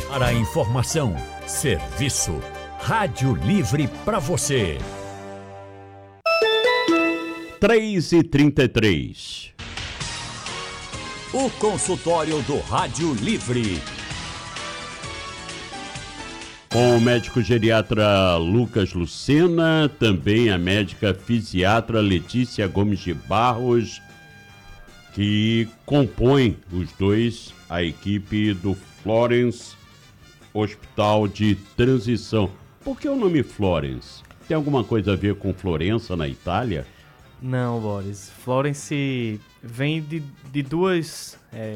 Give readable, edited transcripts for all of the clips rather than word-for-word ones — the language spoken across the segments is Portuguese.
Para a informação, serviço. Rádio Livre para você. 3h33. O consultório do Rádio Livre. Com o médico geriatra Lucas Lucena, também a médica fisiatra Letícia Gomes de Barros, que compõem os dois a equipe do Florence Hospital de Transição. Por que o nome Florence? Tem alguma coisa a ver com Florença, na Itália? Não, Boris. Florence vem de duas,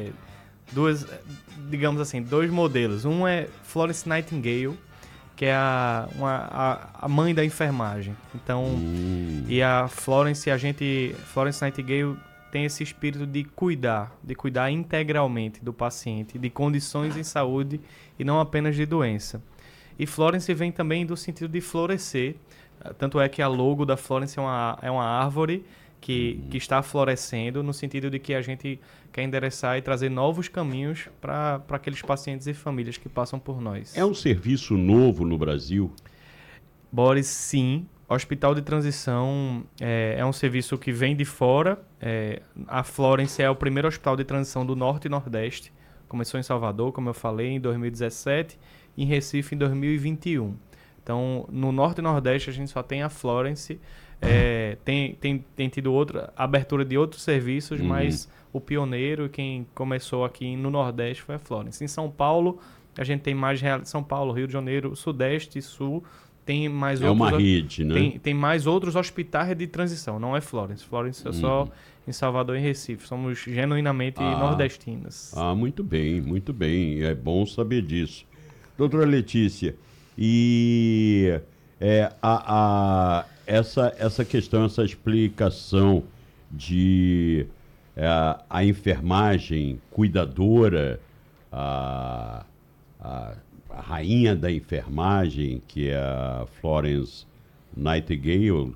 digamos assim, dois modelos. Um é Florence Nightingale, que é a mãe da enfermagem. Então, e a Florence Nightingale tem esse espírito de cuidar integralmente do paciente, de condições em saúde e não apenas de doença. E Florence vem também do sentido de florescer, tanto é que a logo da Florence é uma árvore que está florescendo, no sentido de que a gente quer endereçar e trazer novos caminhos para aqueles pacientes e famílias que passam por nós. É um serviço novo no Brasil? Boris, sim. Hospital de Transição é um serviço que vem de fora. A Florence é o primeiro hospital de transição do Norte e Nordeste. Começou em Salvador, como eu falei, em 2017 e em Recife em 2021. Então, no Norte e Nordeste a gente só tem a Florence. Tem tido outra abertura de outros serviços, mas o pioneiro, quem começou aqui no Nordeste, foi a Florence. Em São Paulo, a gente tem mais São Paulo, Rio de Janeiro, Sudeste e Sul. Tem mais uma rede, né? Tem mais outros hospitais de transição, não é Florence. Florence é só em Salvador e Recife. Somos genuinamente nordestinos. Muito bem, muito bem. É bom saber disso. Doutora Letícia, e essa questão, essa explicação de a enfermagem cuidadora, a rainha da enfermagem, que é a Florence Nightingale.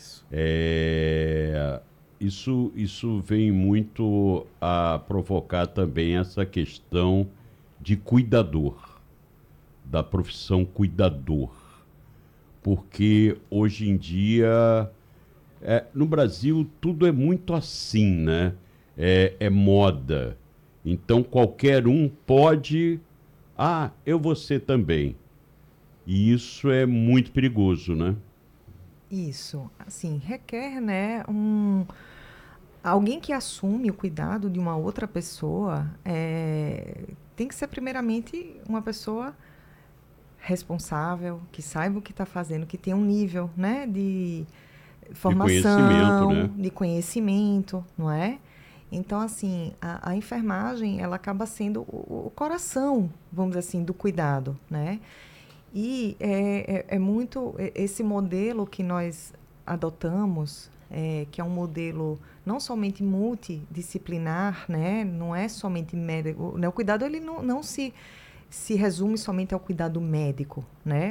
Isso vem muito a provocar também essa questão de cuidador, da profissão cuidador. Porque hoje em dia, no Brasil, tudo é muito assim, né? É moda. Então, qualquer um pode... eu vou ser também. E isso é muito perigoso, né? Isso, assim, requer, né, alguém que assume o cuidado de uma outra pessoa, tem que ser primeiramente uma pessoa responsável, que saiba o que está fazendo, que tenha um nível, né, de formação, de conhecimento, não é? Então, assim, a enfermagem, ela acaba sendo o coração, vamos dizer assim, do cuidado, né? E é muito esse modelo que nós adotamos, que é um modelo não somente multidisciplinar, né? Não é somente médico, né? O cuidado, ele não se resume somente ao cuidado médico, né?